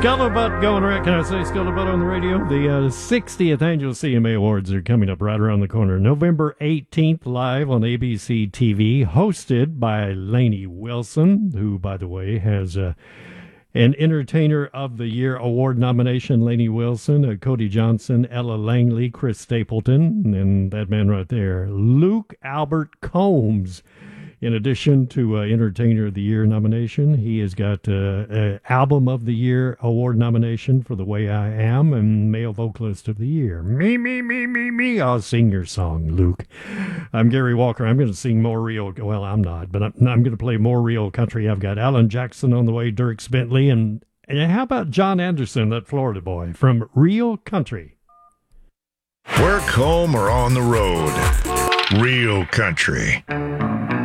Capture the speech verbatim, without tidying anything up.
Scuttlebutt going around. Can I say Scuttlebutt on the radio? The uh, sixtieth Annual C M A Awards are coming up right around the corner. November eighteenth, live on A B C T V, hosted by Lainey Wilson, who, by the way, has uh, an Entertainer of the Year award nomination. Lainey Wilson, uh, Cody Johnson, Ella Langley, Chris Stapleton, and that man right there, Luke Albert Combs. In addition to uh, Entertainer of the Year nomination, he has got uh, uh, Album of the Year award nomination for The Way I Am and Male Vocalist of the Year. Me, me, me, me, me. I'll sing your song, Luke. I'm Gary Walker. I'm going to sing more real. Well, I'm not, but I'm, I'm going to play more real country. I've got Alan Jackson on the way, Dierks Bentley, and, and how about John Anderson, that Florida boy, from Real Country. Work, home, or on the road. Real Country.